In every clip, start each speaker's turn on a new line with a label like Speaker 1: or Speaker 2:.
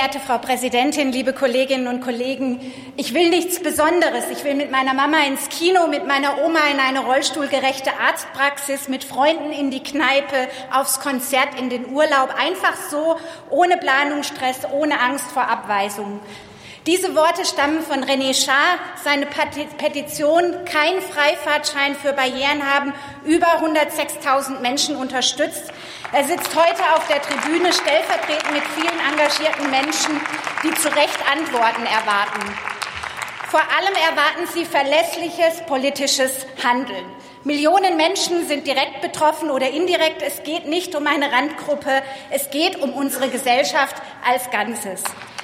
Speaker 1: geehrte Frau Präsidentin, liebe Kolleginnen und Kollegen, ich will nichts Besonderes. Ich will mit meiner Mama ins Kino, mit meiner Oma in eine rollstuhlgerechte Arztpraxis, mit Freunden in die Kneipe, aufs Konzert, in den Urlaub, einfach so, ohne Planungsstress, ohne Angst vor Abweisung. Diese Worte stammen von René Schaar. Seine Petition "Kein Freifahrtschein für Barrieren" haben über 106.000 Menschen unterstützt. Er sitzt heute auf der Tribüne, stellvertretend mit vielen engagierten Menschen, die zu Recht Antworten erwarten. Vor allem erwarten sie verlässliches politisches Handeln. Millionen Menschen sind direkt betroffen oder indirekt. Es geht nicht um eine Randgruppe, es geht um unsere Gesellschaft als Ganzes.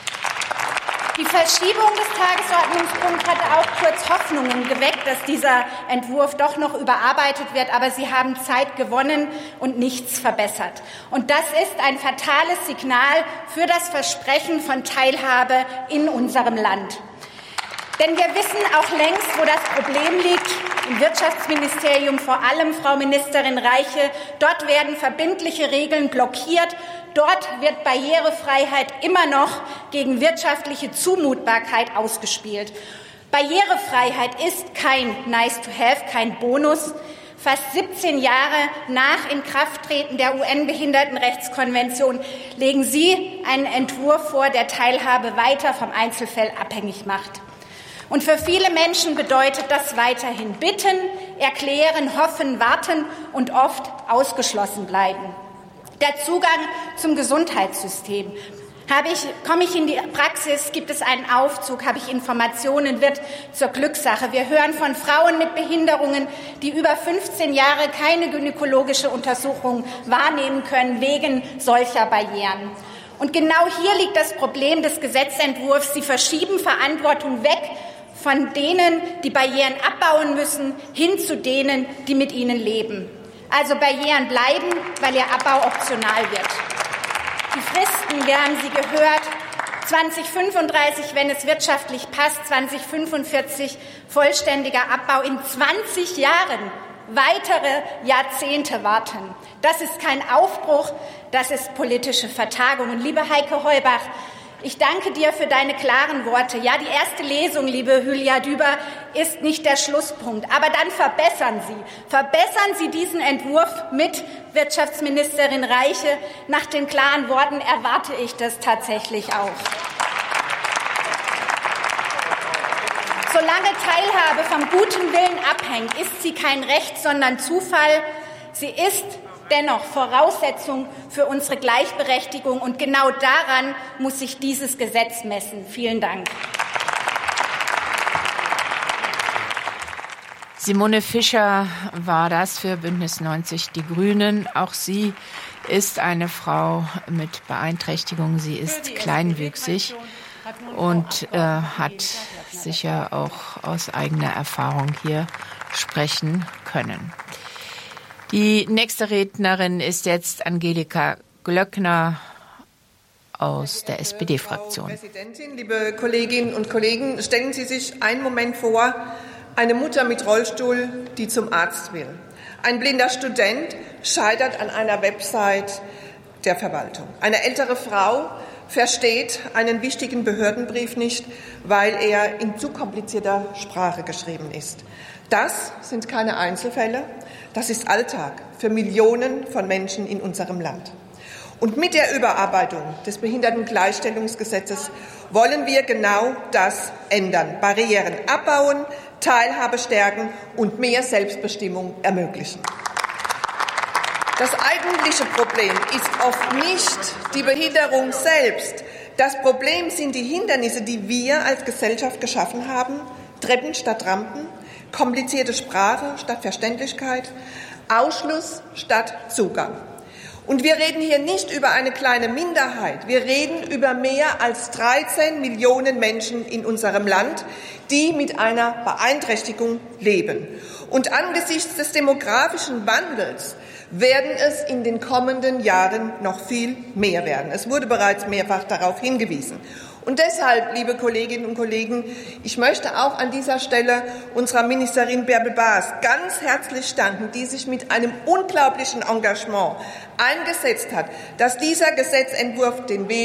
Speaker 1: Die Verschiebung des Tagesordnungspunkts hatte auch kurz Hoffnungen geweckt, dass dieser Entwurf doch noch überarbeitet wird. Aber Sie haben Zeit gewonnen und nichts verbessert. Und das ist ein fatales Signal für das Versprechen von Teilhabe in unserem Land. Denn wir wissen auch längst, wo das Problem liegt. Im Wirtschaftsministerium vor allem, Frau Ministerin Reiche. Dort werden verbindliche Regeln blockiert. Dort wird Barrierefreiheit immer noch gegen wirtschaftliche Zumutbarkeit ausgespielt. Barrierefreiheit ist kein Nice-to-have, kein Bonus. Fast 17 Jahre nach Inkrafttreten der UN-Behindertenrechtskonvention legen Sie einen Entwurf vor, der Teilhabe weiter vom Einzelfall abhängig macht. Und für viele Menschen bedeutet das weiterhin bitten, erklären, hoffen, warten und oft ausgeschlossen bleiben. Der Zugang zum Gesundheitssystem. Komme ich in die Praxis, gibt es einen Aufzug, habe ich Informationen, wird zur Glückssache. Wir hören von Frauen mit Behinderungen, die über 15 Jahre keine gynäkologische Untersuchung wahrnehmen können wegen solcher Barrieren. Und genau hier liegt das Problem des Gesetzentwurfs. Sie verschieben Verantwortung weg von denen, die Barrieren abbauen müssen, hin zu denen, die mit ihnen leben. Also Barrieren bleiben, weil ihr Abbau optional wird. Die Fristen, wir haben sie gehört, 2035, wenn es wirtschaftlich passt, 2045 vollständiger Abbau, in 20 Jahren weitere Jahrzehnte warten. Das ist kein Aufbruch, das ist politische Vertagung. Und liebe Heike Heubach, ich danke dir für deine klaren Worte. Ja, die erste Lesung, liebe Hülya Düber, ist nicht der Schlusspunkt. Aber dann verbessern Sie diesen Entwurf mit Wirtschaftsministerin Reiche. Nach den klaren Worten erwarte ich das tatsächlich auch. Solange Teilhabe vom guten Willen abhängt, ist sie kein Recht, sondern Zufall. Sie ist dennoch Voraussetzung für unsere Gleichberechtigung. Und genau daran muss sich dieses Gesetz messen. Vielen Dank.
Speaker 2: Simone Fischer war das für Bündnis 90 Die Grünen. Auch sie ist eine Frau mit Beeinträchtigung. Sie ist kleinwüchsig und hat sicher auch aus eigener Erfahrung hier sprechen können. Die nächste Rednerin ist jetzt Angelika Glöckner aus der SPD-Fraktion.
Speaker 3: Frau Präsidentin, liebe Kolleginnen und Kollegen, stellen Sie sich einen Moment vor, eine Mutter mit Rollstuhl, die zum Arzt will. Ein blinder Student scheitert an einer Website der Verwaltung. Eine ältere Frau versteht einen wichtigen Behördenbrief nicht, weil er in zu komplizierter Sprache geschrieben ist. Das sind keine Einzelfälle, das ist Alltag für Millionen von Menschen in unserem Land. Und mit der Überarbeitung des Behindertengleichstellungsgesetzes wollen wir genau das ändern. Barrieren abbauen, Teilhabe stärken und mehr Selbstbestimmung ermöglichen. Das eigentliche Problem ist oft nicht die Behinderung selbst. Das Problem sind die Hindernisse, die wir als Gesellschaft geschaffen haben. Treppen statt Rampen, komplizierte Sprache statt Verständlichkeit, Ausschluss statt Zugang. Und wir reden hier nicht über eine kleine Minderheit. Wir reden über mehr als 13 Millionen Menschen in unserem Land, die mit einer Beeinträchtigung leben. Und angesichts des demografischen Wandels werden es in den kommenden Jahren noch viel mehr werden. Es wurde bereits mehrfach darauf hingewiesen. Und deshalb, liebe Kolleginnen und Kollegen, ich möchte auch an dieser Stelle unserer Ministerin Bärbel Baas ganz herzlich danken, die sich mit einem unglaublichen Engagement eingesetzt hat, dass dieser Gesetzentwurf den Weg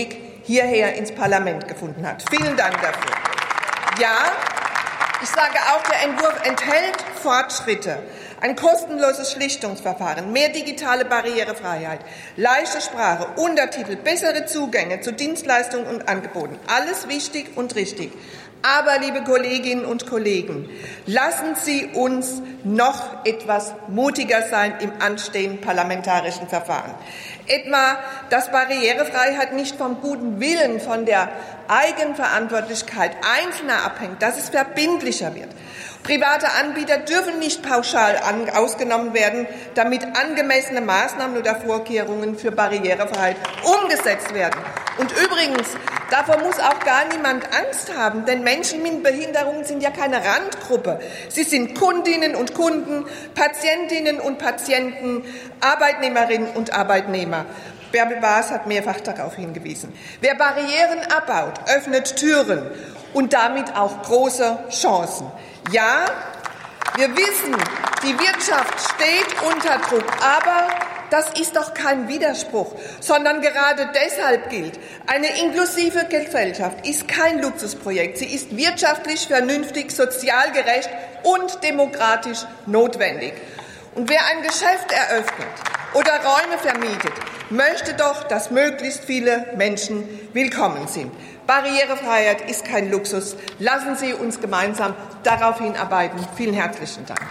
Speaker 3: hierher ins Parlament gefunden hat. Vielen Dank dafür. Ja, ich sage auch, der Entwurf enthält Fortschritte. Ein kostenloses Schlichtungsverfahren, mehr digitale Barrierefreiheit, leichte Sprache, Untertitel, bessere Zugänge zu Dienstleistungen und Angeboten. Alles wichtig und richtig. Aber, liebe Kolleginnen und Kollegen, lassen Sie uns noch etwas mutiger sein im anstehenden parlamentarischen Verfahren. Etwa, dass Barrierefreiheit nicht vom guten Willen, von der Eigenverantwortlichkeit Einzelner abhängt, dass es verbindlicher wird. Private Anbieter dürfen nicht pauschal ausgenommen werden, damit angemessene Maßnahmen oder Vorkehrungen für Barrierefreiheit umgesetzt werden. Und übrigens, davor muss auch gar niemand Angst haben, denn Menschen mit Behinderungen sind ja keine Randgruppe. Sie sind Kundinnen und Kunden, Patientinnen und Patienten, Arbeitnehmerinnen und Arbeitnehmer. Bärbel Baas hat mehrfach darauf hingewiesen. Wer Barrieren abbaut, öffnet Türen und damit auch große Chancen. Ja, wir wissen, die Wirtschaft steht unter Druck, aber das ist doch kein Widerspruch, sondern gerade deshalb gilt, eine inklusive Gesellschaft ist kein Luxusprojekt. Sie ist wirtschaftlich vernünftig, sozial gerecht und demokratisch notwendig. Und wer ein Geschäft eröffnet oder Räume vermietet, möchte doch, dass möglichst viele Menschen willkommen sind. Barrierefreiheit ist kein Luxus. Lassen Sie uns gemeinsam darauf hinarbeiten. Vielen herzlichen Dank.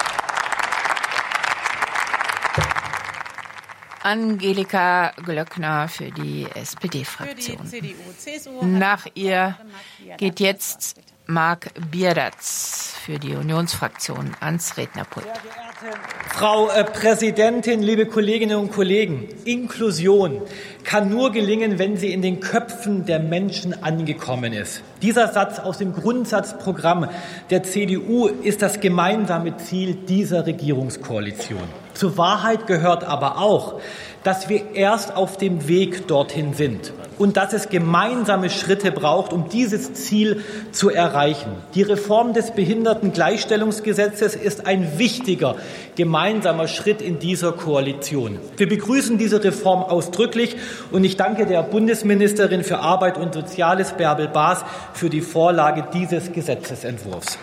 Speaker 2: Angelika Glöckner für die SPD-Fraktion. Nach ihr geht jetzt Marc Bierdatz für die Unionsfraktion ans Rednerpult.
Speaker 4: Frau Präsidentin, liebe Kolleginnen und Kollegen, Inklusion kann nur gelingen, wenn sie in den Köpfen der Menschen angekommen ist. Dieser Satz aus dem Grundsatzprogramm der CDU ist das gemeinsame Ziel dieser Regierungskoalition. Zur Wahrheit gehört aber auch, dass wir erst auf dem Weg dorthin sind und dass es gemeinsame Schritte braucht, um dieses Ziel zu erreichen. Die Reform des Behindertengleichstellungsgesetzes ist ein wichtiger gemeinsamer Schritt in dieser Koalition. Wir begrüßen diese Reform ausdrücklich und ich danke der Bundesministerin für Arbeit und Soziales, Bärbel Baas, für die Vorlage dieses Gesetzesentwurfs.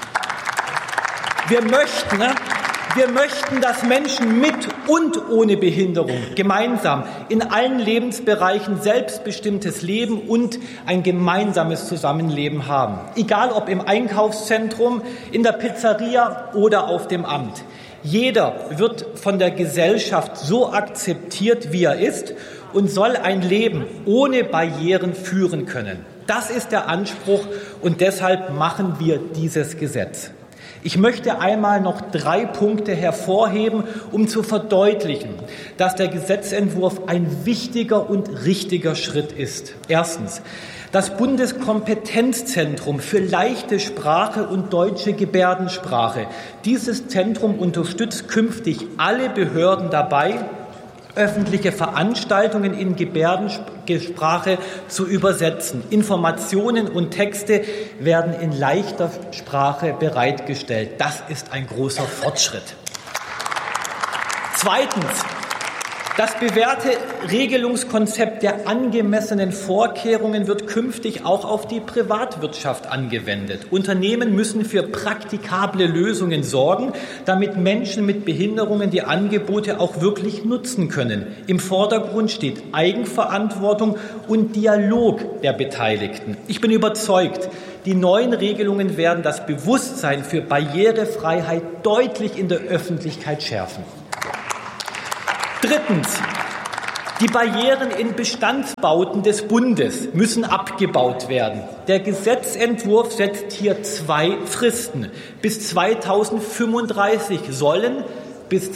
Speaker 4: Wir möchten, dass Menschen mit und ohne Behinderung gemeinsam in allen Lebensbereichen selbstbestimmtes Leben und ein gemeinsames Zusammenleben haben. Egal ob im Einkaufszentrum, in der Pizzeria oder auf dem Amt. Jeder wird von der Gesellschaft so akzeptiert, wie er ist und soll ein Leben ohne Barrieren führen können. Das ist der Anspruch und deshalb machen wir dieses Gesetz. Ich möchte einmal noch 3 Punkte hervorheben, um zu verdeutlichen, dass der Gesetzentwurf ein wichtiger und richtiger Schritt ist. Erstens. Das Bundeskompetenzzentrum für leichte Sprache und deutsche Gebärdensprache. Dieses Zentrum unterstützt künftig alle Behörden dabei, öffentliche Veranstaltungen in Gebärdensprache zu übersetzen. Informationen und Texte werden in leichter Sprache bereitgestellt. Das ist ein großer Fortschritt. Zweitens. Das bewährte Regelungskonzept der angemessenen Vorkehrungen wird künftig auch auf die Privatwirtschaft angewendet. Unternehmen müssen für praktikable Lösungen sorgen, damit Menschen mit Behinderungen die Angebote auch wirklich nutzen können. Im Vordergrund steht Eigenverantwortung und Dialog der Beteiligten. Ich bin überzeugt, die neuen Regelungen werden das Bewusstsein für Barrierefreiheit deutlich in der Öffentlichkeit schärfen. Drittens. Die Barrieren in Bestandsbauten des Bundes müssen abgebaut werden. Der Gesetzentwurf setzt hier 2 Fristen. Bis 2035 sollen, bis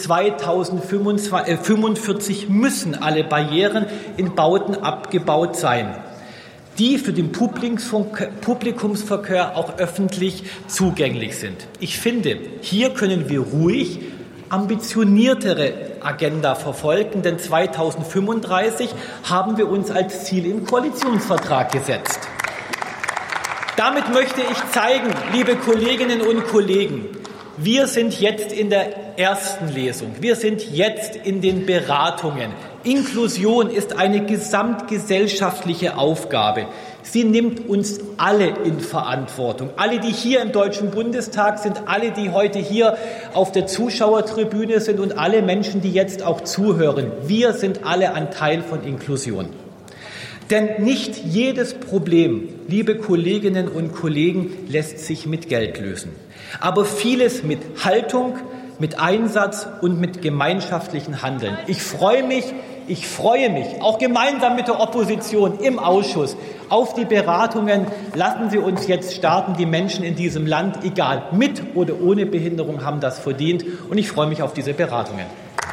Speaker 4: 2045 müssen alle Barrieren in Bauten abgebaut sein, die für den Publikumsverkehr auch öffentlich zugänglich sind. Ich finde, hier können wir ruhig ambitioniertere Agenda verfolgen, denn 2035 haben wir uns als Ziel im Koalitionsvertrag gesetzt. Damit möchte ich zeigen, liebe Kolleginnen und Kollegen, wir sind jetzt in der ersten Lesung, wir sind jetzt in den Beratungen. Inklusion ist eine gesamtgesellschaftliche Aufgabe. Sie nimmt uns alle in Verantwortung. Alle, die hier im Deutschen Bundestag sind, alle, die heute hier auf der Zuschauertribüne sind und alle Menschen, die jetzt auch zuhören. Wir sind alle ein Teil von Inklusion. Denn nicht jedes Problem, liebe Kolleginnen und Kollegen, lässt sich mit Geld lösen. Aber vieles mit Haltung, mit Einsatz und mit gemeinschaftlichen Handeln. Ich freue mich, auch gemeinsam mit der Opposition im Ausschuss, auf die Beratungen. Lassen Sie uns jetzt starten. Die Menschen in diesem Land, egal mit oder ohne Behinderung, haben das verdient. Und ich freue mich auf diese Beratungen.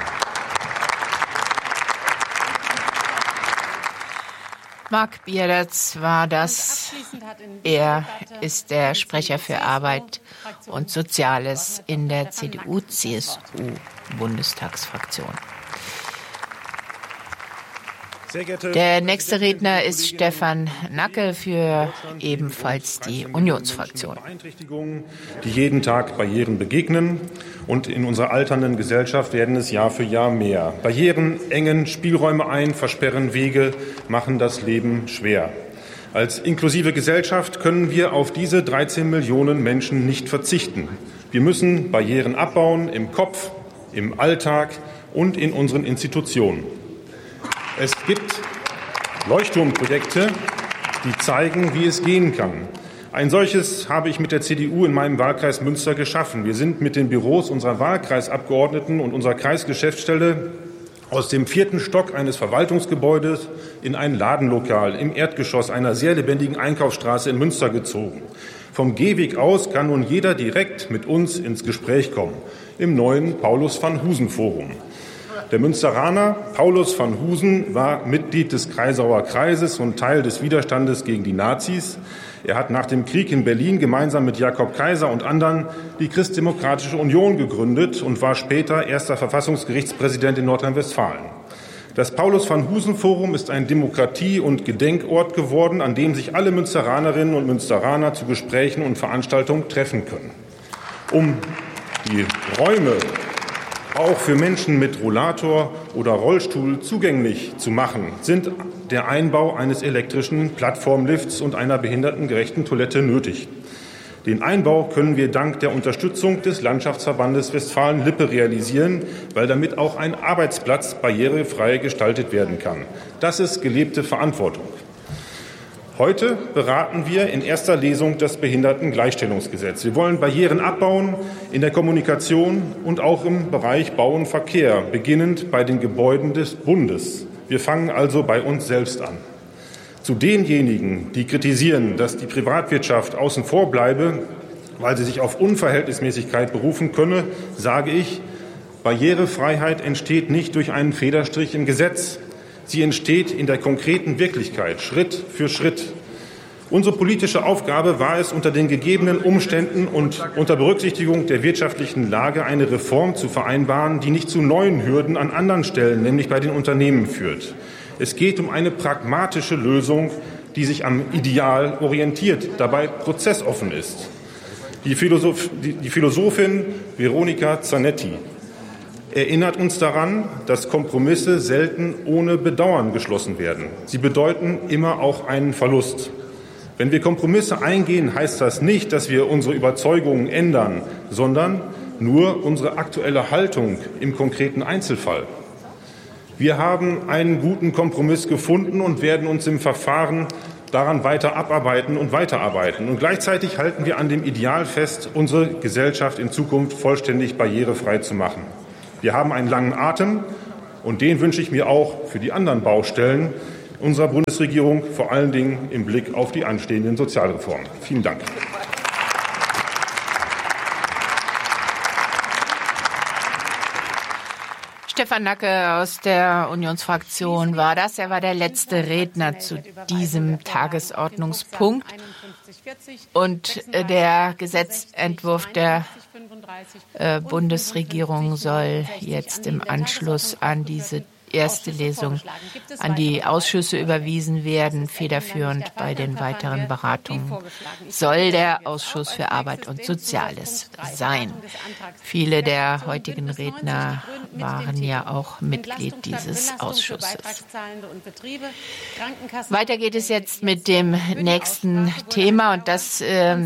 Speaker 2: Marc Bierdatz war das. Er ist der Sprecher für Arbeit und Soziales in der CDU-CSU-Bundestagsfraktion. Der nächste Redner ist Stefan Nacke für ebenfalls die Unionsfraktion.
Speaker 5: Beeinträchtigungen, die jeden Tag Barrieren begegnen. Und in unserer alternden Gesellschaft werden es Jahr für Jahr mehr. Barrieren engen Spielräume ein, versperren Wege, machen das Leben schwer. Als inklusive Gesellschaft können wir auf diese 13 Millionen Menschen nicht verzichten. Wir müssen Barrieren abbauen im Kopf, im Alltag und in unseren Institutionen. Es gibt Leuchtturmprojekte, die zeigen, wie es gehen kann. Ein solches habe ich mit der CDU in meinem Wahlkreis Münster geschaffen. Wir sind mit den Büros unserer Wahlkreisabgeordneten und unserer Kreisgeschäftsstelle aus dem 4. Stock eines Verwaltungsgebäudes in ein Ladenlokal im Erdgeschoss einer sehr lebendigen Einkaufsstraße in Münster gezogen. Vom Gehweg aus kann nun jeder direkt mit uns ins Gespräch kommen, im neuen Paulus-van-Husen-Forum. Der Münsteraner Paulus van Husen war Mitglied des Kreisauer Kreises und Teil des Widerstandes gegen die Nazis. Er hat nach dem Krieg in Berlin gemeinsam mit Jakob Kaiser und anderen die Christdemokratische Union gegründet und war später erster Verfassungsgerichtspräsident in Nordrhein-Westfalen. Das Paulus-van-Husen-Forum ist ein Demokratie- und Gedenkort geworden, an dem sich alle Münsteranerinnen und Münsteraner zu Gesprächen und Veranstaltungen treffen können. Um die Räume auch für Menschen mit Rollator oder Rollstuhl zugänglich zu machen, sind der Einbau eines elektrischen Plattformlifts und einer behindertengerechten Toilette nötig. Den Einbau können wir dank der Unterstützung des Landschaftsverbandes Westfalen-Lippe realisieren, weil damit auch ein Arbeitsplatz barrierefrei gestaltet werden kann. Das ist gelebte Verantwortung. Heute beraten wir in erster Lesung das Behindertengleichstellungsgesetz. Wir wollen Barrieren abbauen in der Kommunikation und auch im Bereich Bau und Verkehr, beginnend bei den Gebäuden des Bundes. Wir fangen also bei uns selbst an. Zu denjenigen, die kritisieren, dass die Privatwirtschaft außen vor bleibe, weil sie sich auf Unverhältnismäßigkeit berufen könne, sage ich, Barrierefreiheit entsteht nicht durch einen Federstrich im Gesetz. Sie entsteht in der konkreten Wirklichkeit, Schritt für Schritt. Unsere politische Aufgabe war es, unter den gegebenen Umständen und unter Berücksichtigung der wirtschaftlichen Lage eine Reform zu vereinbaren, die nicht zu neuen Hürden an anderen Stellen, nämlich bei den Unternehmen, führt. Es geht um eine pragmatische Lösung, die sich am Ideal orientiert, dabei prozessoffen ist. Die Philosophin Veronica Zanetti erinnert uns daran, dass Kompromisse selten ohne Bedauern geschlossen werden. Sie bedeuten immer auch einen Verlust. Wenn wir Kompromisse eingehen, heißt das nicht, dass wir unsere Überzeugungen ändern, sondern nur unsere aktuelle Haltung im konkreten Einzelfall. Wir haben einen guten Kompromiss gefunden und werden uns im Verfahren daran weiter abarbeiten und weiterarbeiten. Und gleichzeitig halten wir an dem Ideal fest, unsere Gesellschaft in Zukunft vollständig barrierefrei zu machen. Wir haben einen langen Atem und den wünsche ich mir auch für die anderen Baustellen unserer Bundesregierung, vor allen Dingen im Blick auf die anstehenden Sozialreformen. Vielen Dank.
Speaker 2: Stefan Nacke aus der Unionsfraktion war das. Er war der letzte Redner zu diesem Tagesordnungspunkt. Und der Gesetzentwurf der Bundesregierung soll jetzt im Anschluss an diese erste Lesung an die Ausschüsse überwiesen werden. Federführend bei den weiteren Beratungen soll der Ausschuss für Arbeit und Soziales sein. Viele der heutigen Redner waren ja auch Mitglied dieses Ausschusses. Weiter geht es jetzt mit dem nächsten Thema, und das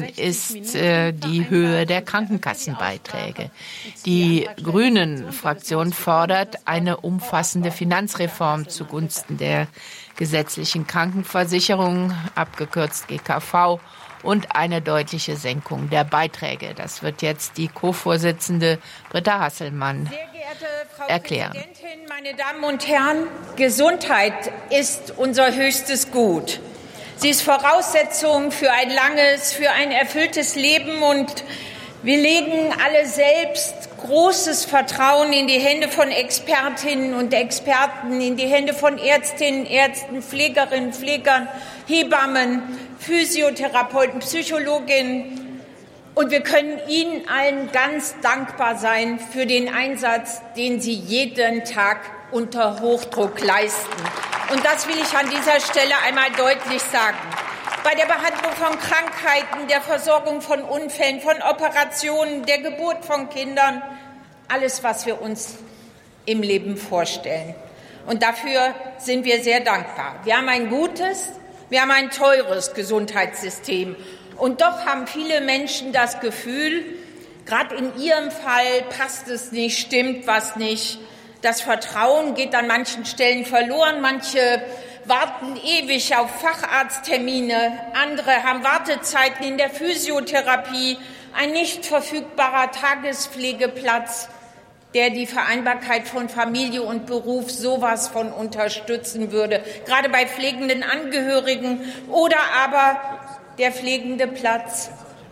Speaker 2: ist die Höhe der Krankenkassenbeiträge. Die Grünen-Fraktion fordert eine umfassende Finanzreform zugunsten der gesetzlichen Krankenversicherung, abgekürzt GKV, und eine deutliche Senkung der Beiträge. Das wird jetzt die Co-Vorsitzende Britta Hasselmann erklären.
Speaker 6: Frau Präsidentin, meine Damen und Herren, Gesundheit ist unser höchstes Gut. Sie ist Voraussetzung für ein langes, für ein erfülltes Leben, und wir legen alle selbst großes Vertrauen in die Hände von Expertinnen und Experten, in die Hände von Ärztinnen, Ärzten, Pflegerinnen, Pflegern, Hebammen, Physiotherapeuten, Psychologinnen. Und wir können Ihnen allen ganz dankbar sein für den Einsatz, den Sie jeden Tag unter Hochdruck leisten. Und das will ich an dieser Stelle einmal deutlich sagen. Bei der Behandlung von Krankheiten, der Versorgung von Unfällen, von Operationen, der Geburt von Kindern, alles, was wir uns im Leben vorstellen. Und dafür sind wir sehr dankbar. Wir haben ein gutes, wir haben ein teures Gesundheitssystem. Und doch haben viele Menschen das Gefühl, gerade in ihrem Fall passt es nicht, stimmt was nicht. Das Vertrauen geht an manchen Stellen verloren. Manche warten ewig auf Facharzttermine. Andere haben Wartezeiten in der Physiotherapie. Ein nicht verfügbarer Tagespflegeplatz, der die Vereinbarkeit von Familie und Beruf sowas von unterstützen würde. Gerade bei pflegenden Angehörigen, oder aber der pflegende Platz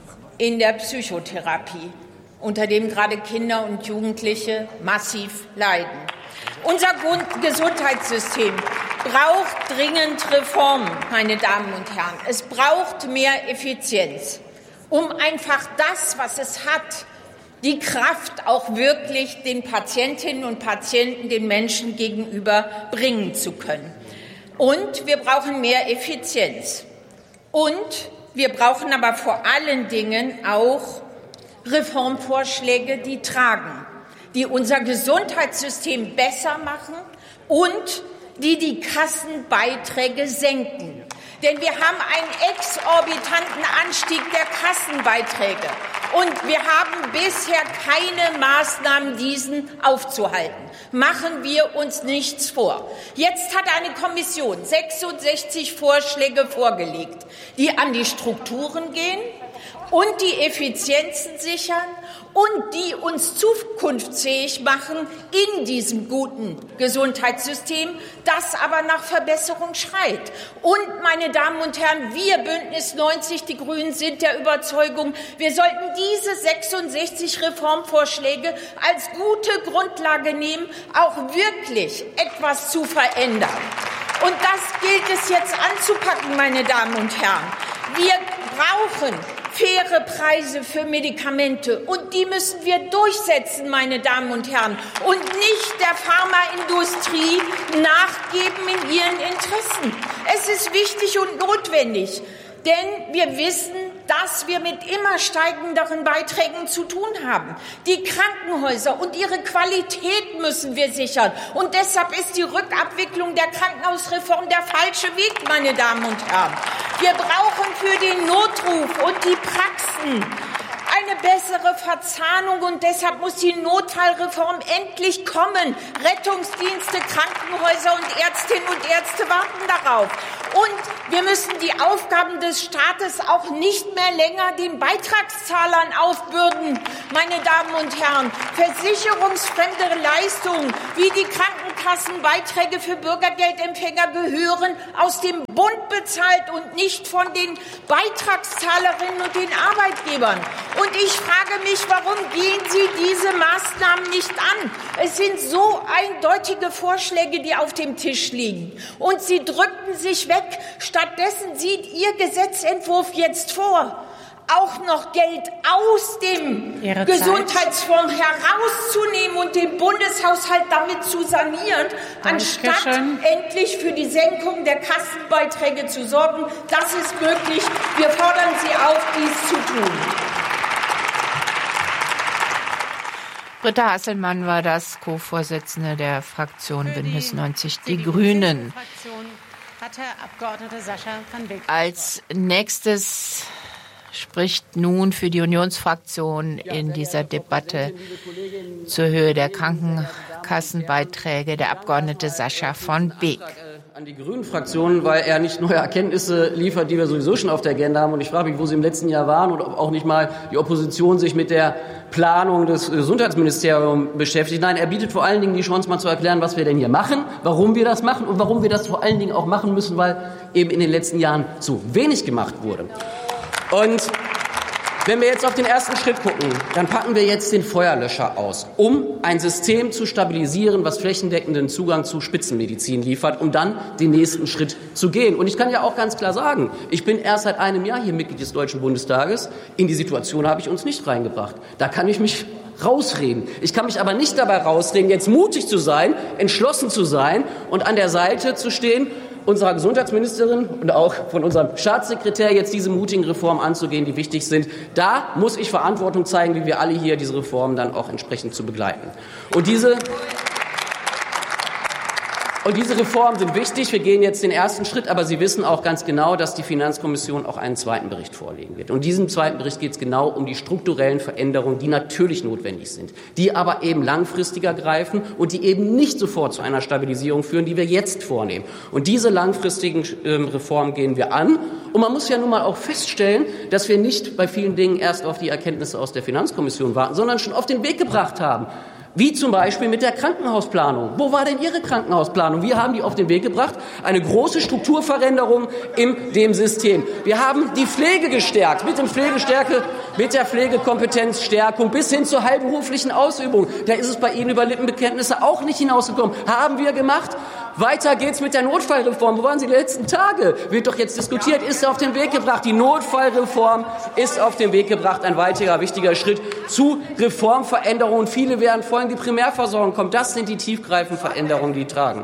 Speaker 6: in der Psychotherapie, unter dem gerade Kinder und Jugendliche massiv leiden. Unser Gesundheitssystem braucht dringend Reformen, meine Damen und Herren. Es braucht mehr Effizienz, um einfach das, was es hat, die Kraft auch wirklich den Patientinnen und Patienten, den Menschen gegenüber bringen zu können. Und wir brauchen mehr Effizienz. Und wir brauchen aber vor allen Dingen auch Reformvorschläge, die tragen, die unser Gesundheitssystem besser machen und die Kassenbeiträge senken. Denn wir haben einen exorbitanten Anstieg der Kassenbeiträge. Und wir haben bisher keine Maßnahmen, diesen aufzuhalten. Machen wir uns nichts vor. Jetzt hat eine Kommission 66 Vorschläge vorgelegt, die an die Strukturen gehen und die Effizienzen sichern und die uns zukunftsfähig machen in diesem guten Gesundheitssystem, das aber nach Verbesserung schreit. Und, meine Damen und Herren, wir Bündnis 90, die Grünen, sind der Überzeugung, wir sollten diese 66 Reformvorschläge als gute Grundlage nehmen, auch wirklich etwas zu verändern. Und das gilt es jetzt anzupacken, meine Damen und Herren. Wir brauchen faire Preise für Medikamente. Und die müssen wir durchsetzen, meine Damen und Herren. Und nicht der Pharmaindustrie nachgeben in ihren Interessen. Es ist wichtig und notwendig, denn wir wissen, dass wir mit immer steigenderen Beiträgen zu tun haben. Die Krankenhäuser und ihre Qualität müssen wir sichern. Und deshalb ist die Rückabwicklung der Krankenhausreform der falsche Weg, meine Damen und Herren. Wir brauchen für den Notruf und die Praxen eine bessere Verzahnung, und deshalb muss die Notfallreform endlich kommen. Rettungsdienste, Krankenhäuser und Ärztinnen und Ärzte warten darauf. Und wir müssen die Aufgaben des Staates auch nicht mehr länger den Beitragszahlern aufbürden. Meine Damen und Herren, versicherungsfremde Leistungen wie die Krankenkassenbeiträge für Bürgergeldempfänger gehören aus dem Bund bezahlt und nicht von den Beitragszahlerinnen und den Arbeitgebern. Und ich frage mich, warum gehen Sie diese Maßnahmen nicht an? Es sind so eindeutige Vorschläge, die auf dem Tisch liegen. Und Sie drückten sich weg. Stattdessen sieht Ihr Gesetzentwurf jetzt vor auch noch Geld aus dem Gesundheitsfonds herauszunehmen und den Bundeshaushalt damit zu sanieren, anstatt endlich für die Senkung der Kassenbeiträge zu sorgen. Das ist möglich. Wir fordern Sie auf, dies zu tun.
Speaker 2: Britta Hasselmann war das, Co-Vorsitzende der Fraktion Bündnis 90 Die Grünen. Als nächstes spricht nun für die Unionsfraktion in dieser Debatte zur Höhe der Krankenkassenbeiträge der Abgeordnete Sascha von Beek.
Speaker 7: An die Grünen-Fraktion, weil er nicht neue Erkenntnisse liefert, die wir sowieso schon auf der Agenda haben. Und ich frage mich, wo Sie im letzten Jahr waren und ob auch nicht mal die Opposition sich mit der Planung des Gesundheitsministeriums beschäftigt. Nein, er bietet vor allen Dingen die Chance, mal zu erklären, was wir denn hier machen, warum wir das machen und warum wir das vor allen Dingen auch machen müssen, weil eben in den letzten Jahren zu wenig gemacht wurde. Und wenn wir jetzt auf den ersten Schritt gucken, dann packen wir jetzt den Feuerlöscher aus, um ein System zu stabilisieren, was flächendeckenden Zugang zu Spitzenmedizin liefert, um dann den nächsten Schritt zu gehen. Und ich kann ja auch ganz klar sagen, ich bin erst seit einem Jahr hier Mitglied des Deutschen Bundestages. In die Situation habe ich uns nicht reingebracht. Da kann ich mich rausreden. Ich kann mich aber nicht dabei rausreden, jetzt mutig zu sein, entschlossen zu sein und an der Seite zu stehen, unserer Gesundheitsministerin und auch von unserem Staatssekretär jetzt diese mutigen Reformen anzugehen, die wichtig sind. Da muss ich Verantwortung zeigen, wie wir alle hier, diese Reformen dann auch entsprechend zu begleiten. Und diese Reformen sind wichtig. Wir gehen jetzt den ersten Schritt, aber Sie wissen auch ganz genau, dass die Finanzkommission auch einen zweiten Bericht vorlegen wird. Und in diesem zweiten Bericht geht es genau um die strukturellen Veränderungen, die natürlich notwendig sind, die aber eben langfristiger greifen und die eben nicht sofort zu einer Stabilisierung führen, die wir jetzt vornehmen. Und diese langfristigen Reformen gehen wir an. Und man muss ja nun mal auch feststellen, dass wir nicht bei vielen Dingen erst auf die Erkenntnisse aus der Finanzkommission warten, sondern schon auf den Weg gebracht haben. Wie zum Beispiel mit der Krankenhausplanung. Wo war denn Ihre Krankenhausplanung? Wir haben die auf den Weg gebracht. Eine große Strukturveränderung in dem System. Wir haben die Pflege gestärkt. Mit der Pflegekompetenzstärkung bis hin zur heilberuflichen Ausübung. Da ist es bei Ihnen über Lippenbekenntnisse auch nicht hinausgekommen. Haben wir gemacht. Weiter geht's mit der Notfallreform. Wo waren Sie die letzten Tage? Wird doch jetzt diskutiert, ist auf den Weg gebracht. Die Notfallreform ist auf den Weg gebracht. Ein weiterer wichtiger Schritt zu Reformveränderungen. Viele werden folgen, die Primärversorgung kommt. Das sind die tiefgreifenden Veränderungen, die tragen.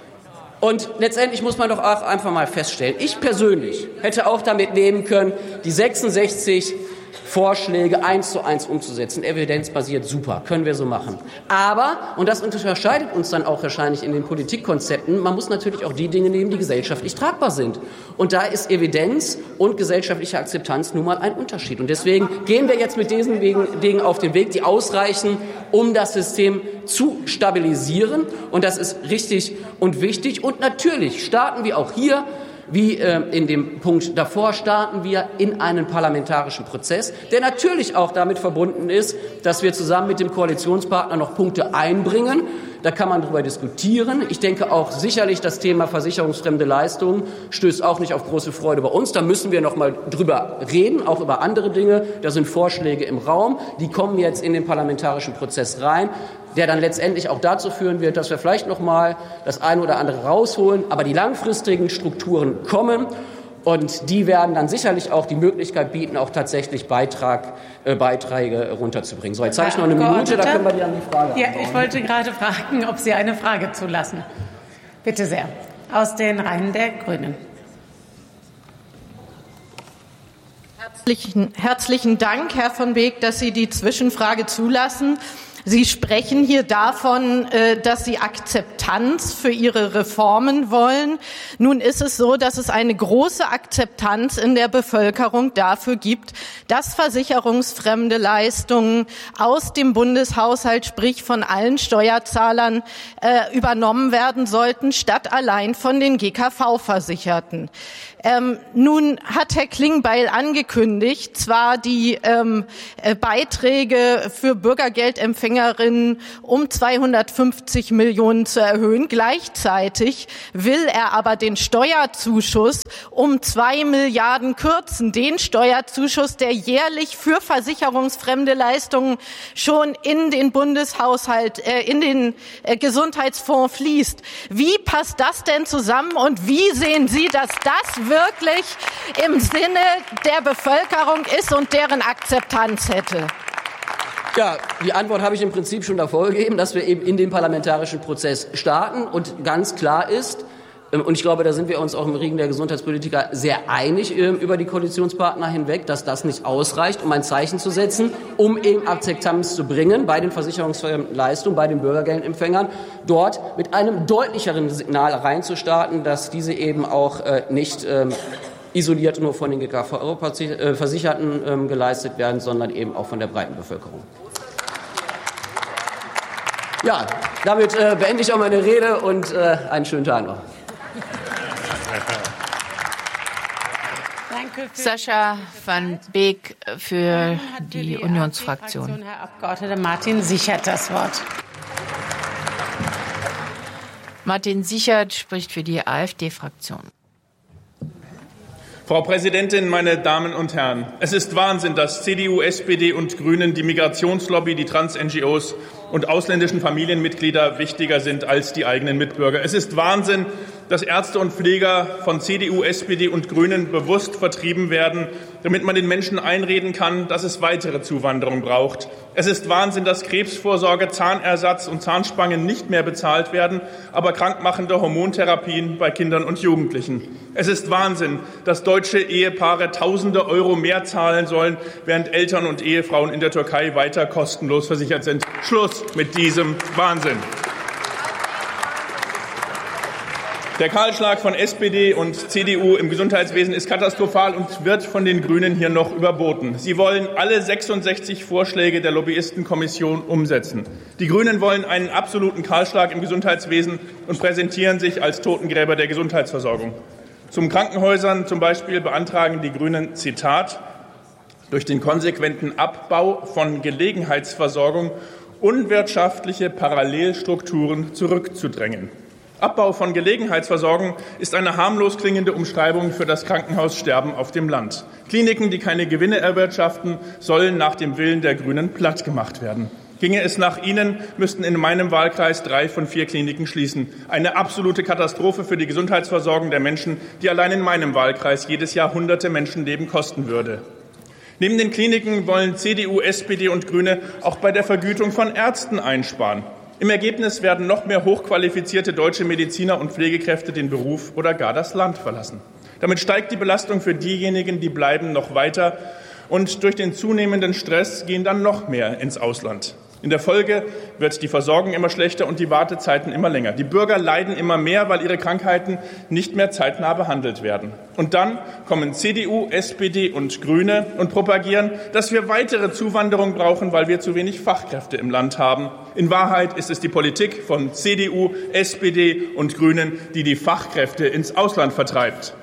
Speaker 7: Und letztendlich muss man doch auch einfach mal feststellen, ich persönlich hätte auch damit leben können, die 66 Vorschläge 1:1 umzusetzen. Evidenzbasiert, super, können wir so machen. Aber, und das unterscheidet uns dann auch wahrscheinlich in den Politikkonzepten, man muss natürlich auch die Dinge nehmen, die gesellschaftlich tragbar sind. Und da ist Evidenz und gesellschaftliche Akzeptanz nun mal ein Unterschied. Und deswegen gehen wir jetzt mit diesen Dingen auf den Weg, die ausreichen, um das System zu stabilisieren. Und das ist richtig und wichtig. Und natürlich starten wir auch hier, wie in dem Punkt davor, starten wir in einen parlamentarischen Prozess, der natürlich auch damit verbunden ist, dass wir zusammen mit dem Koalitionspartner noch Punkte einbringen. Da kann man darüber diskutieren. Ich denke auch sicherlich, das Thema versicherungsfremde Leistungen stößt auch nicht auf große Freude bei uns. Da müssen wir noch mal drüber reden, auch über andere Dinge. Da sind Vorschläge im Raum. Die kommen jetzt in den parlamentarischen Prozess rein, der dann letztendlich auch dazu führen wird, dass wir vielleicht noch mal das eine oder andere rausholen. Aber die langfristigen Strukturen kommen. Und die werden dann sicherlich auch die Möglichkeit bieten, auch tatsächlich Beiträge runterzubringen. So, jetzt habe ich noch eine Minute, da können wir die an die Frage antworten.
Speaker 8: Ja, ich wollte gerade fragen, ob Sie eine Frage zulassen. Bitte sehr. Aus den Reihen der Grünen.
Speaker 9: Herzlichen Dank, Herr von Beek, dass Sie die Zwischenfrage zulassen. Sie sprechen hier davon, dass Sie Akzeptanz für Ihre Reformen wollen. Nun ist es so, dass es eine große Akzeptanz in der Bevölkerung dafür gibt, dass versicherungsfremde Leistungen aus dem Bundeshaushalt, sprich von allen Steuerzahlern, übernommen werden sollten, statt allein von den GKV-Versicherten. Nun hat Herr Klingbeil angekündigt, zwar die Beiträge für Bürgergeldempfänger Bürgergängerinnen um 250 Millionen zu erhöhen. Gleichzeitig will er aber den Steuerzuschuss um 2 Milliarden kürzen. Den Steuerzuschuss, der jährlich für versicherungsfremde Leistungen schon in den Bundeshaushalt, in den Gesundheitsfonds fließt. Wie passt das denn zusammen und wie sehen Sie, dass das wirklich im Sinne der Bevölkerung ist und deren Akzeptanz hätte?
Speaker 7: Ja, die Antwort habe ich im Prinzip schon davor gegeben, dass wir eben in den parlamentarischen Prozess starten und ganz klar ist, und ich glaube, da sind wir uns auch im Ring der Gesundheitspolitiker sehr einig über die Koalitionspartner hinweg, dass das nicht ausreicht, um ein Zeichen zu setzen, um eben Akzeptanz zu bringen bei den Versicherungsleistungen, bei den Bürgergeldempfängern, dort mit einem deutlicheren Signal reinzustarten, dass diese eben auch nicht isoliert nur von den GKV-Versicherten geleistet werden, sondern eben auch von der breiten Bevölkerung. Ja, damit beende ich auch meine Rede und einen schönen Tag noch.
Speaker 2: Sascha van Beek für die Unionsfraktion.
Speaker 8: Herr Abgeordneter Martin Sichert das Wort.
Speaker 2: Martin Sichert spricht für die AfD-Fraktion.
Speaker 10: Frau Präsidentin, meine Damen und Herren! Es ist Wahnsinn, dass CDU, SPD und Grünen die Migrationslobby, die Trans-NGOs und ausländischen Familienmitglieder wichtiger sind als die eigenen Mitbürger. Es ist Wahnsinn, dass Ärzte und Pfleger von CDU, SPD und Grünen bewusst vertrieben werden, damit man den Menschen einreden kann, dass es weitere Zuwanderung braucht. Es ist Wahnsinn, dass Krebsvorsorge, Zahnersatz und Zahnspangen nicht mehr bezahlt werden, aber krankmachende Hormontherapien bei Kindern und Jugendlichen. Es ist Wahnsinn, dass deutsche Ehepaare Tausende Euro mehr zahlen sollen, während Eltern und Ehefrauen in der Türkei weiter kostenlos versichert sind. Schluss mit diesem Wahnsinn. Der Kahlschlag von SPD und CDU im Gesundheitswesen ist katastrophal und wird von den Grünen hier noch überboten. Sie wollen alle 66 Vorschläge der Lobbyistenkommission umsetzen. Die Grünen wollen einen absoluten Kahlschlag im Gesundheitswesen und präsentieren sich als Totengräber der Gesundheitsversorgung. Zum Krankenhäusern zum Beispiel beantragen die Grünen, Zitat, durch den konsequenten Abbau von Gelegenheitsversorgung unwirtschaftliche Parallelstrukturen zurückzudrängen. Abbau von Gelegenheitsversorgung ist eine harmlos klingende Umschreibung für das Krankenhaussterben auf dem Land. Kliniken, die keine Gewinne erwirtschaften, sollen nach dem Willen der Grünen plattgemacht werden. Ginge es nach Ihnen, müssten in meinem Wahlkreis 3 von 4 Kliniken schließen. Eine absolute Katastrophe für die Gesundheitsversorgung der Menschen, die allein in meinem Wahlkreis jedes Jahr hunderte Menschenleben kosten würde. Neben den Kliniken wollen CDU, SPD und Grüne auch bei der Vergütung von Ärzten einsparen. Im Ergebnis werden noch mehr hochqualifizierte deutsche Mediziner und Pflegekräfte den Beruf oder gar das Land verlassen. Damit steigt die Belastung für diejenigen, die bleiben, noch weiter. Und durch den zunehmenden Stress gehen dann noch mehr ins Ausland. In der Folge wird die Versorgung immer schlechter und die Wartezeiten immer länger. Die Bürger leiden immer mehr, weil ihre Krankheiten nicht mehr zeitnah behandelt werden. Und dann kommen CDU, SPD und Grüne und propagieren, dass wir weitere Zuwanderung brauchen, weil wir zu wenig Fachkräfte im Land haben. In Wahrheit ist es die Politik von CDU, SPD und Grünen, die die Fachkräfte ins Ausland vertreibt.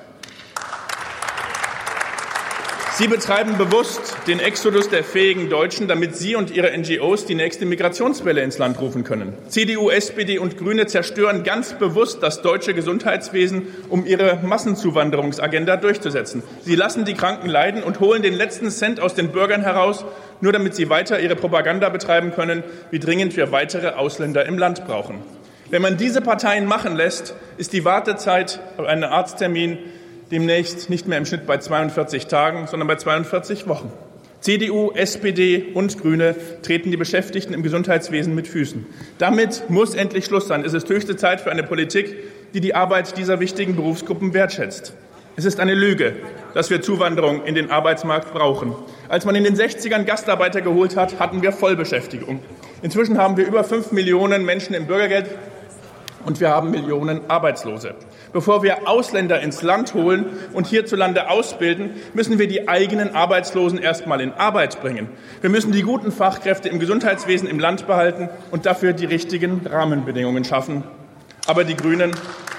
Speaker 10: Sie betreiben bewusst den Exodus der fähigen Deutschen, damit Sie und Ihre NGOs die nächste Migrationswelle ins Land rufen können. CDU, SPD und Grüne zerstören ganz bewusst das deutsche Gesundheitswesen, um ihre Massenzuwanderungsagenda durchzusetzen. Sie lassen die Kranken leiden und holen den letzten Cent aus den Bürgern heraus, nur damit sie weiter ihre Propaganda betreiben können, wie dringend wir weitere Ausländer im Land brauchen. Wenn man diese Parteien machen lässt, ist die Wartezeit auf einen Arzttermin demnächst nicht mehr im Schnitt bei 42 Tagen, sondern bei 42 Wochen. CDU, SPD und Grüne treten die Beschäftigten im Gesundheitswesen mit Füßen. Damit muss endlich Schluss sein. Es ist höchste Zeit für eine Politik, die die Arbeit dieser wichtigen Berufsgruppen wertschätzt. Es ist eine Lüge, dass wir Zuwanderung in den Arbeitsmarkt brauchen. Als man in den 60ern Gastarbeiter geholt hat, hatten wir Vollbeschäftigung. Inzwischen haben wir über 5 Millionen Menschen im Bürgergeld und wir haben Millionen Arbeitslose. Bevor wir Ausländer ins Land holen und hierzulande ausbilden, müssen wir die eigenen Arbeitslosen erst mal in Arbeit bringen. Wir müssen die guten Fachkräfte im Gesundheitswesen im Land behalten und dafür die richtigen Rahmenbedingungen schaffen. Aber die Grünen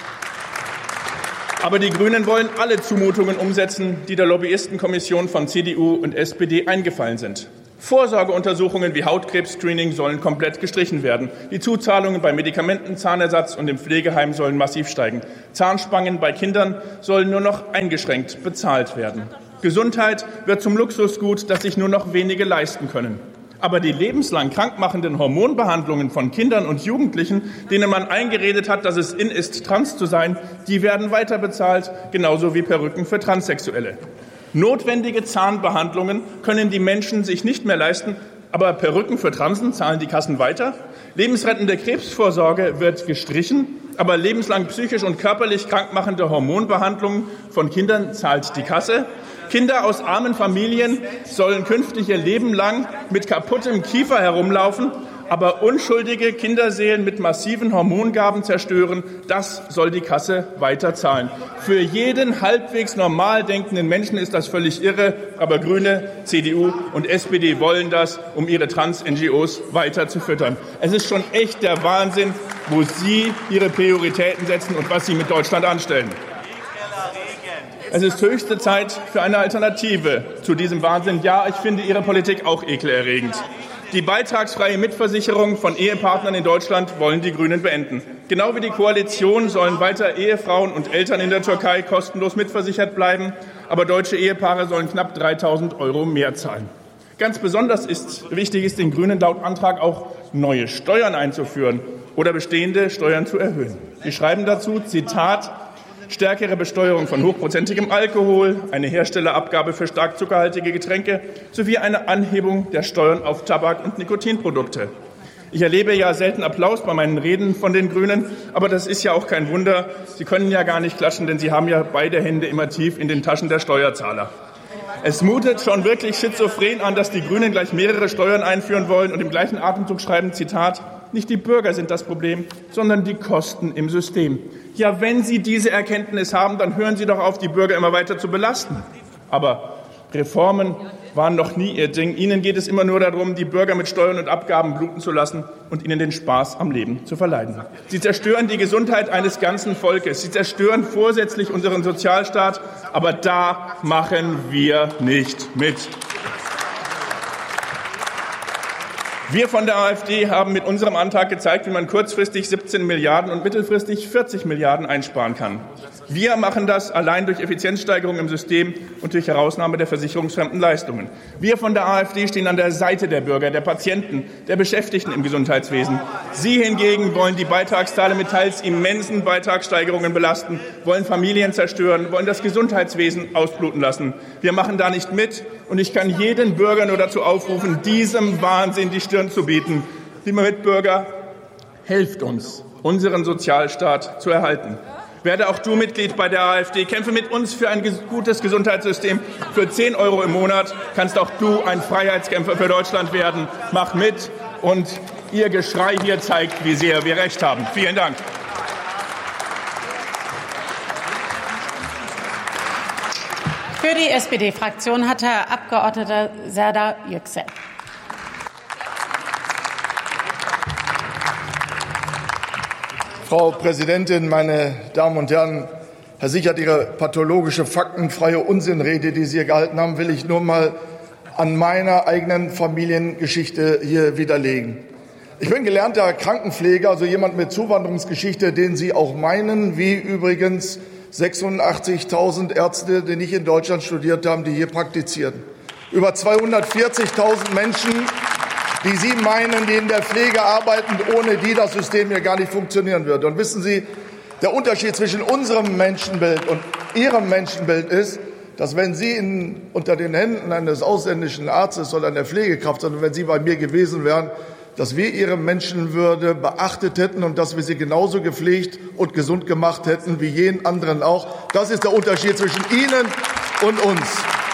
Speaker 10: wollen alle Zumutungen umsetzen, die der Lobbyistenkommission von CDU und SPD eingefallen sind. Vorsorgeuntersuchungen wie Hautkrebs-Screening sollen komplett gestrichen werden. Die Zuzahlungen bei Medikamenten, Zahnersatz und im Pflegeheim sollen massiv steigen. Zahnspangen bei Kindern sollen nur noch eingeschränkt bezahlt werden. Gesundheit wird zum Luxusgut, das sich nur noch wenige leisten können. Aber die lebenslang krankmachenden Hormonbehandlungen von Kindern und Jugendlichen, denen man eingeredet hat, dass es in ist, trans zu sein, die werden weiter bezahlt, genauso wie Perücken für Transsexuelle. Notwendige Zahnbehandlungen können die Menschen sich nicht mehr leisten, aber Perücken für Transen zahlen die Kassen weiter. Lebensrettende Krebsvorsorge wird gestrichen, aber lebenslang psychisch und körperlich krankmachende Hormonbehandlungen von Kindern zahlt die Kasse. Kinder aus armen Familien sollen künftig ihr Leben lang mit kaputtem Kiefer herumlaufen, aber unschuldige Kinderseelen mit massiven Hormongaben zerstören, das soll die Kasse weiter zahlen. Für jeden halbwegs normal denkenden Menschen ist das völlig irre, aber Grüne, CDU und SPD wollen das, um ihre Trans-NGOs weiter zu füttern. Es ist schon echt der Wahnsinn, wo Sie Ihre Prioritäten setzen und was Sie mit Deutschland anstellen. Es ist höchste Zeit für eine Alternative zu diesem Wahnsinn. Ja, ich finde Ihre Politik auch ekelerregend. Die beitragsfreie Mitversicherung von Ehepartnern in Deutschland wollen die Grünen beenden. Genau wie die Koalition sollen weiter Ehefrauen und Eltern in der Türkei kostenlos mitversichert bleiben, aber deutsche Ehepaare sollen knapp 3.000 € mehr zahlen. Ganz besonders wichtig ist den Grünen laut Antrag auch, neue Steuern einzuführen oder bestehende Steuern zu erhöhen. Wir schreiben dazu, Zitat, stärkere Besteuerung von hochprozentigem Alkohol, eine Herstellerabgabe für stark zuckerhaltige Getränke sowie eine Anhebung der Steuern auf Tabak- und Nikotinprodukte. Ich erlebe ja selten Applaus bei meinen Reden von den Grünen, aber das ist ja auch kein Wunder. Sie können ja gar nicht klatschen, denn Sie haben ja beide Hände immer tief in den Taschen der Steuerzahler. Es mutet schon wirklich schizophren an, dass die Grünen gleich mehrere Steuern einführen wollen und im gleichen Atemzug schreiben, Zitat, nicht die Bürger sind das Problem, sondern die Kosten im System. Ja, wenn Sie diese Erkenntnis haben, dann hören Sie doch auf, die Bürger immer weiter zu belasten. Aber Reformen waren noch nie Ihr Ding. Ihnen geht es immer nur darum, die Bürger mit Steuern und Abgaben bluten zu lassen und ihnen den Spaß am Leben zu verleiden. Sie zerstören die Gesundheit eines ganzen Volkes. Sie zerstören vorsätzlich unseren Sozialstaat. Aber da machen wir nicht mit. Wir von der AfD haben mit unserem Antrag gezeigt, wie man kurzfristig 17 Milliarden und mittelfristig 40 Milliarden einsparen kann. Wir machen das allein durch Effizienzsteigerung im System und durch Herausnahme der versicherungsfremden Leistungen. Wir von der AfD stehen an der Seite der Bürger, der Patienten, der Beschäftigten im Gesundheitswesen. Sie hingegen wollen die Beitragszahler mit teils immensen Beitragssteigerungen belasten, wollen Familien zerstören, wollen das Gesundheitswesen ausbluten lassen. Wir machen da nicht mit und ich kann jeden Bürger nur dazu aufrufen, diesem Wahnsinn die Stirn zu bieten. Liebe Mitbürger, helft uns, unseren Sozialstaat zu erhalten. Werde auch du Mitglied bei der AfD. Kämpfe mit uns für ein gutes Gesundheitssystem. Für 10 € im Monat kannst auch du ein Freiheitskämpfer für Deutschland werden. Mach mit und Ihr Geschrei hier zeigt, wie sehr wir recht haben. Vielen Dank.
Speaker 8: Für die SPD-Fraktion hat Herr Abgeordneter Serdar Yüksel.
Speaker 11: Frau Präsidentin, meine Damen und Herren! Herr Sichert, Ihre pathologische, faktenfreie Unsinnrede, die Sie hier gehalten haben, will ich nur mal an meiner eigenen Familiengeschichte hier widerlegen. Ich bin gelernter Krankenpfleger, also jemand mit Zuwanderungsgeschichte, den Sie auch meinen, wie übrigens 86.000 Ärzte, die nicht in Deutschland studiert haben, die hier praktizieren. Über 240.000 Menschen, die Sie meinen, die in der Pflege arbeiten, ohne die das System hier gar nicht funktionieren würde. Und wissen Sie, der Unterschied zwischen unserem Menschenbild und Ihrem Menschenbild ist, dass wenn Sie unter den Händen eines ausländischen Arztes oder einer Pflegekraft, sondern wenn Sie bei mir gewesen wären, dass wir Ihre Menschenwürde beachtet hätten und dass wir sie genauso gepflegt und gesund gemacht hätten wie jeden anderen auch. Das ist der Unterschied zwischen Ihnen und uns.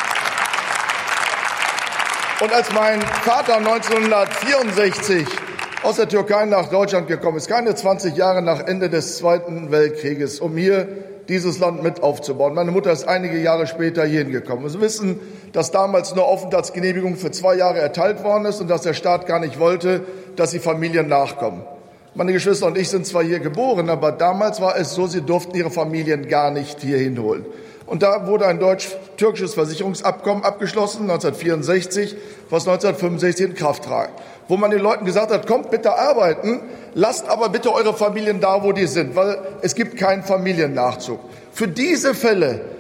Speaker 11: Und als mein Vater 1964 aus der Türkei nach Deutschland gekommen ist, keine 20 Jahre nach Ende des Zweiten Weltkrieges, um hier dieses Land mit aufzubauen. Meine Mutter ist einige Jahre später hierhin gekommen. Sie wissen, dass damals nur Aufenthaltsgenehmigung für 2 Jahre erteilt worden ist und dass der Staat gar nicht wollte, dass die Familien nachkommen. Meine Geschwister und ich sind zwar hier geboren, aber damals war es so, sie durften ihre Familien gar nicht hierhin holen. Und da wurde ein deutsch-türkisches Versicherungsabkommen abgeschlossen, 1964, was 1965 in Kraft trat, wo man den Leuten gesagt hat, kommt bitte arbeiten, lasst aber bitte eure Familien da, wo die sind, weil es gibt keinen Familiennachzug. Für diese Fälle